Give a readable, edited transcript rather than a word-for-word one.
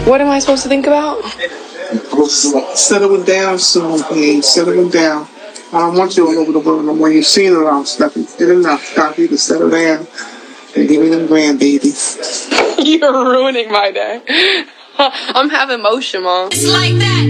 What am I supposed to think about? Settling down soon, please. Settling down. I don't want you all over the world no more. You've seen it all, Stephanie. Did enough. Time for you to settle down and give me them grandbabies. You're ruining my day. I'm having motion, Mom. It's like that.